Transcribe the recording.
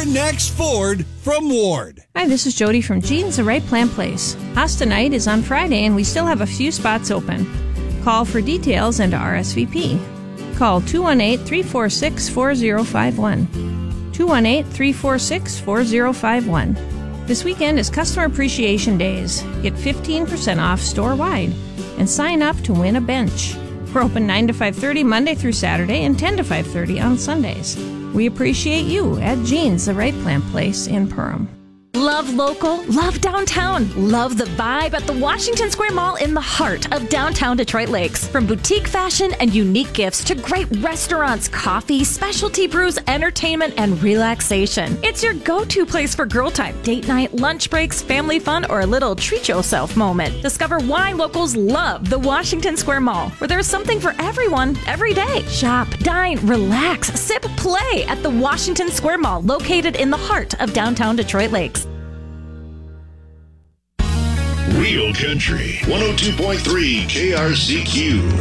Your next Ford from Ward. Hi, this is Jody from Jeans, the Right Plant Place. Pasta night is on Friday, and we still have a few spots open. Call for details and to RSVP. Call 218-346-4051. 218-346-4051. This weekend is Customer Appreciation Days. Get 15% off store-wide and sign up to win a bench. We're open 9 to 5:30 Monday through Saturday and 10 to 5:30 on Sundays. We appreciate you at Jeans, the Right Plant Place in Perham. Love local, love downtown, love the vibe at the Washington Square Mall in the heart of downtown Detroit Lakes. From boutique fashion and unique gifts to great restaurants, coffee, specialty brews, entertainment, and relaxation. It's your go-to place for girl time, date night, lunch breaks, family fun, or a little treat yourself moment. Discover why locals love the Washington Square Mall, where there's something for everyone every day. Shop, dine, relax, sip, play at the Washington Square Mall, located in the heart of downtown Detroit Lakes. Real Country 102.3 KRCQ.